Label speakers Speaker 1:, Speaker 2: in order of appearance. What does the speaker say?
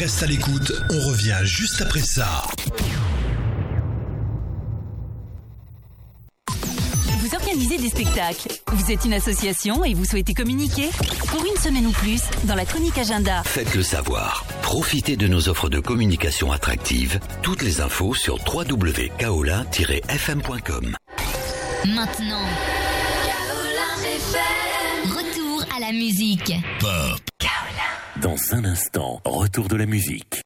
Speaker 1: Reste à l'écoute, on revient juste après ça.
Speaker 2: Vous organisez des spectacles, vous êtes une association et vous souhaitez communiquer? Pour une semaine ou plus, dans la chronique agenda.
Speaker 3: Faites-le savoir. Profitez de nos offres de communication attractives. Toutes les infos sur www.kaolin-fm.com.
Speaker 4: Maintenant, Kaolin FM. Retour à la musique.
Speaker 3: Pop.
Speaker 4: Kaolin.
Speaker 3: Dans un instant, retour de la musique.